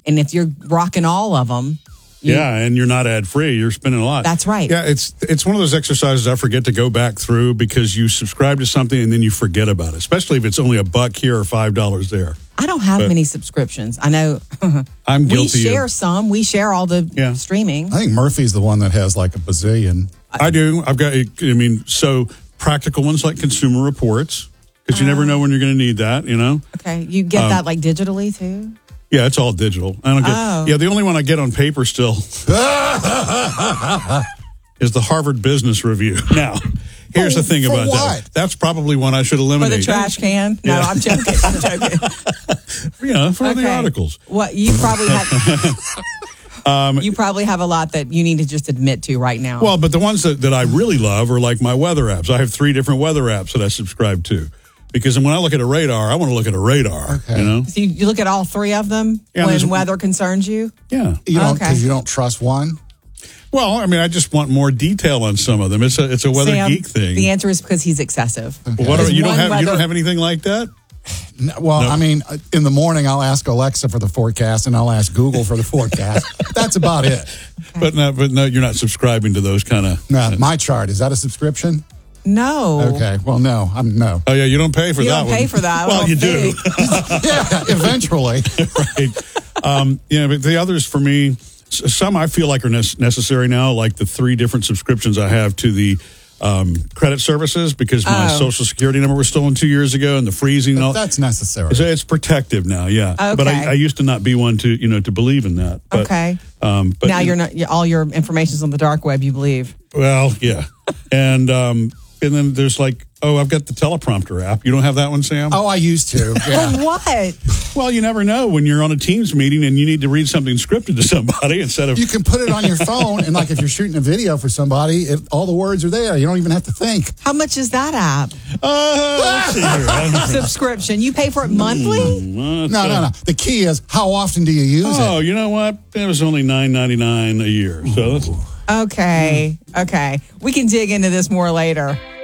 And if you're rocking all of them. And you're not ad free. You're spending a lot. That's right. Yeah, it's one of those exercises I forget to go back through because you subscribe to something and then you forget about it, especially if it's only $1 here or $5 there. I don't have many subscriptions. I know. I'm guilty. We share some. We share all the streaming. I think Murphy's the one that has like a bazillion. I do. I've got, so practical ones like Consumer Reports, because you never know when you're going to need that, Okay. You get that like digitally too? Yeah, it's all digital. I don't get. Yeah, the only one I get on paper still is the Harvard Business Review. Now, here's the thing about that. That's probably one I should eliminate. For the trash can? No, I'm joking. For the articles. What you probably have. You probably have a lot that you need to just admit to right now. Well, but the ones that I really love are like my weather apps. I have 3 different weather apps that I subscribe to. Because when I look at a radar, I want to look at a radar. Okay. So you look at all 3 of them when weather concerns you? Yeah. Because you don't trust one? Well, I just want more detail on some of them. It's a weather geek thing. The answer is because he's excessive. Okay. Well, you don't have anything like that? Well, no. In the morning, I'll ask Alexa for the forecast, and I'll ask Google for the forecast. That's about it. Okay. But no, you're not subscribing to those kind of... No, My Chart, is that a subscription? No. Okay. Well, no. No. Oh, yeah. You don't pay for that one. You don't pay for that. Well, you do. Yeah, eventually. Right. But the others for me, some I feel like are necessary now, like the 3 different subscriptions I have to the credit services because my Social Security number was stolen 2 years ago and the freezing. And all. That's necessary. It's protective now, yeah. Okay. But I used to not be one to believe in that. But, okay. But now you're not. All your information's on the dark web. You believe? Well, yeah. And then there's I've got the teleprompter app. You don't have that one, Sam? Oh, I used to. Yeah. For what? Well, you never know when you're on a Teams meeting and you need to read something scripted to somebody instead of... You can put it on your phone, and if you're shooting a video for somebody, all the words are there. You don't even have to think. How much is that app? Let's see here. Subscription. You pay for it monthly? No. The key is, how often do you use it? Oh, you know what? It was only $9.99 a year. So that's... Okay. We can dig into this more later.